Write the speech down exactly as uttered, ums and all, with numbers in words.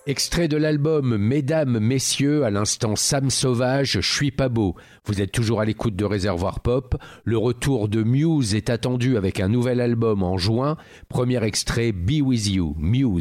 Extrait de l'album Mesdames, Messieurs, à l'instant Sam Sauvage, Je suis pas beau. Vous êtes toujours à l'écoute de Réservoir Pop. Le retour de Muse est attendu avec un nouvel album en juin. Premier extrait, Be With You, Muse.